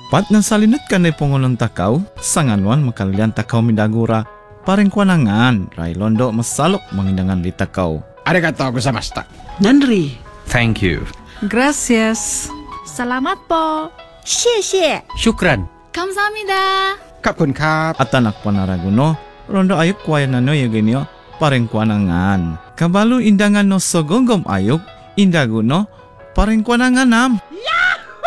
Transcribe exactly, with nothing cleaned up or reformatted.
Pat na salinut kan ni pungulong takaw, sanganuan makalian takaw midagura, pareng kwanangan, ray londo masalok mangindangan di takaw. Arigatou gozaimashita. Nanri. Thank you. Gracias. Salamat po. 谢谢 Shukran. 감사합니다. ขอบคุณครับ At anak panaraguno, rondo ayok kwaya na no yuginyo, pareng kwanangan. Kabalu indangan no sogonggom ayok, indaguno, pareng kwanangan nam.